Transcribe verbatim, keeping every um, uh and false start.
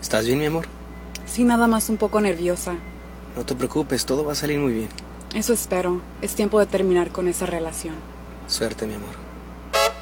¿Estás bien, mi amor? Sí, nada más un poco nerviosa. No te preocupes, todo va a salir muy bien. Eso espero. Es tiempo de terminar con esa relación. Suerte, mi amor.